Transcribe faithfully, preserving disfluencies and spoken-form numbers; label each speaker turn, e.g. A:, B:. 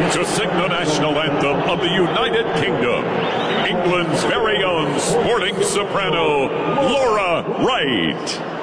A: to sing the national anthem of the United Kingdom, England's very own sporting soprano, Laura Wright.